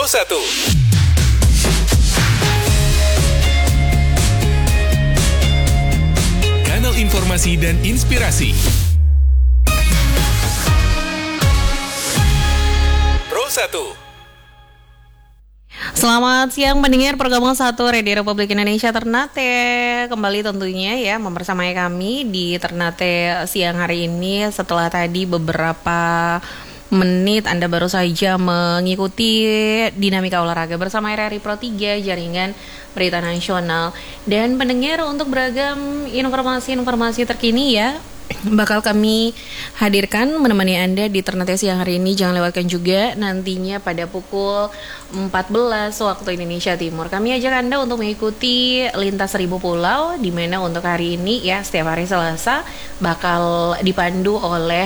1. Kanal informasi dan inspirasi. Pro 1. Selamat siang pendengar program 1 Radio Republik Indonesia Ternate. Kembali tentunya ya mempersamai kami di Ternate siang hari ini. Setelah tadi beberapa menit Anda baru saja mengikuti dinamika olahraga bersama RRI Pro 3 Jaringan Berita Nasional. Dan pendengar, untuk beragam informasi-informasi terkini ya bakal kami hadirkan menemani Anda di Ternate siang hari ini. Jangan lewatkan juga nantinya pada pukul 14 waktu Indonesia Timur. Kami ajak Anda untuk mengikuti Lintas Seribu Pulau, di mana untuk hari ini ya setiap hari Selasa bakal dipandu oleh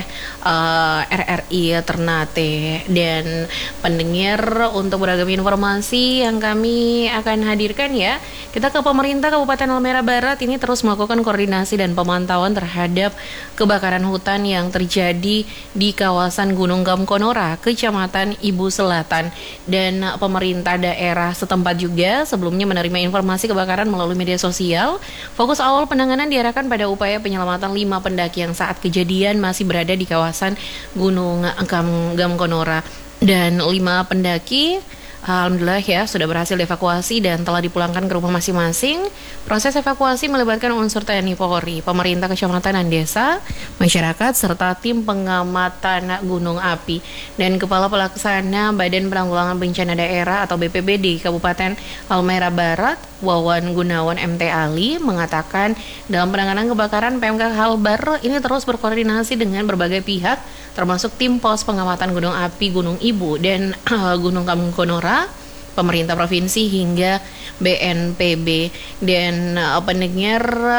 RRI Ternate. Dan pendengar, untuk beragam informasi yang kami akan hadirkan ya, kita ke pemerintah Kabupaten Halmahera Barat ini terus melakukan koordinasi dan pemantauan terhadap kebakaran hutan yang terjadi di kawasan Gunung Gamkonora, Kecamatan Ibu Selatan. Dan pemerintah daerah setempat juga sebelumnya menerima informasi kebakaran melalui media sosial. Fokus awal penanganan diarahkan pada upaya penyelamatan 5 pendaki yang saat kejadian masih berada di kawasan Gunung Gamkonora. Dan 5 pendaki alhamdulillah ya sudah berhasil dievakuasi dan telah dipulangkan ke rumah masing-masing. Proses evakuasi melibatkan unsur TNI Polri, pemerintah kecamatan dan desa, masyarakat, serta tim pengamatan gunung api. Dan Kepala Pelaksana Badan Penanggulangan Bencana Daerah atau BPBD Kabupaten Halmahera Barat, Wawan Gunawan MT Ali, mengatakan dalam penanganan kebakaran PMK Halbar ini terus berkoordinasi dengan berbagai pihak, termasuk tim pos pengamatan gunung api Gunung Ibu dan Gunung Gamkonora, pemerintah provinsi hingga BNPB. Dan pendengar,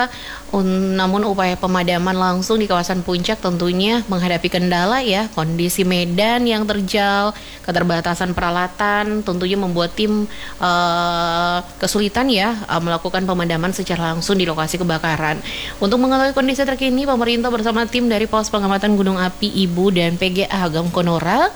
namun upaya pemadaman langsung di kawasan puncak tentunya menghadapi kendala ya, kondisi medan yang terjal, keterbatasan peralatan tentunya membuat tim kesulitan ya melakukan pemadaman secara langsung di lokasi kebakaran. Untuk mengetahui kondisi terkini, pemerintah bersama tim dari Pos Pengamatan Gunung Api Ibu dan PGA Gamkonora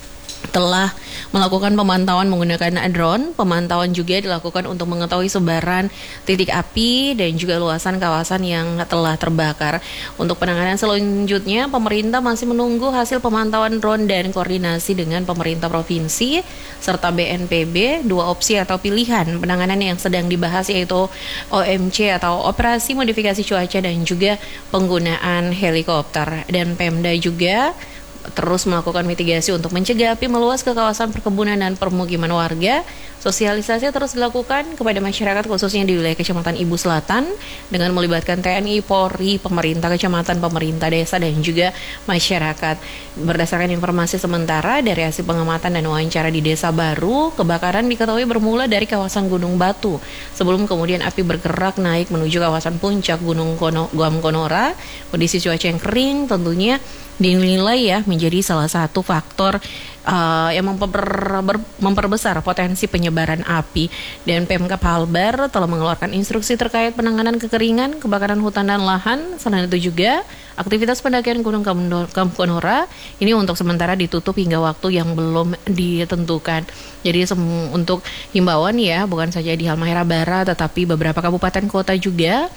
telah melakukan pemantauan menggunakan drone. Pemantauan juga dilakukan untuk mengetahui sebaran titik api dan juga luasan kawasan yang telah terbakar. Untuk penanganan selanjutnya, pemerintah masih menunggu hasil pemantauan drone dan koordinasi dengan pemerintah provinsi serta BNPB. 2 opsi atau pilihan penanganan yang sedang dibahas yaitu OMC atau Operasi Modifikasi Cuaca dan juga penggunaan helikopter. Dan Pemda juga terus melakukan mitigasi untuk mencegah api meluas ke kawasan perkebunan dan permukiman warga. Sosialisasi terus dilakukan kepada masyarakat khususnya di wilayah Kecamatan Ibu Selatan dengan melibatkan TNI, Polri, pemerintah kecamatan, pemerintah desa dan juga masyarakat. Berdasarkan informasi sementara dari hasil pengamatan dan wawancara di Desa Baru, kebakaran diketahui bermula dari kawasan Gunung Batu sebelum kemudian api bergerak naik menuju kawasan puncak Gunung Gamkonora. Kondisi cuaca yang kering tentunya dinilai ya menjadi salah satu faktor yang memperbesar potensi penyebaran api. Dan Pemkab Halbar telah mengeluarkan instruksi terkait penanganan kekeringan, kebakaran hutan dan lahan. Selain itu juga aktivitas pendakian Gunung Gamkonora ini untuk sementara ditutup hingga waktu yang belum ditentukan. Jadi untuk himbauan ya, bukan saja di Halmahera Barat tetapi beberapa kabupaten kota juga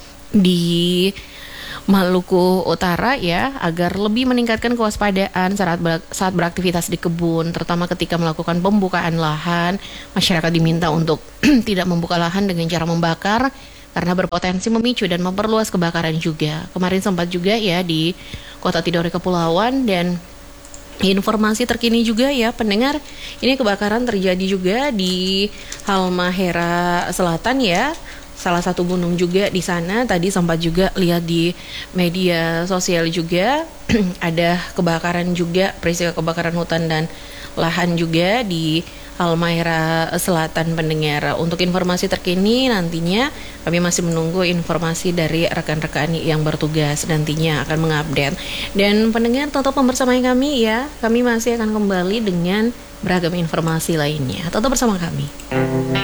di Maluku Utara ya, agar lebih meningkatkan kewaspadaan saat beraktivitas di kebun, terutama ketika melakukan pembukaan lahan. Masyarakat diminta untuk tidak membuka lahan dengan cara membakar karena berpotensi memicu dan memperluas kebakaran juga. Kemarin sempat juga ya di Kota Tidore Kepulauan. Dan informasi terkini juga ya pendengar, ini kebakaran terjadi juga di Halmahera Selatan ya. Salah satu gunung juga di sana. Tadi sempat juga lihat di media sosial juga ada kebakaran juga, peristiwa kebakaran hutan dan lahan juga di Halmahera Selatan pendengar. Untuk informasi terkini nantinya kami masih menunggu informasi dari rekan-rekan yang bertugas, nantinya akan mengupdate. Dan pendengar tetap membersamai kami ya. Kami masih akan kembali dengan beragam informasi lainnya. Tetap bersama kami.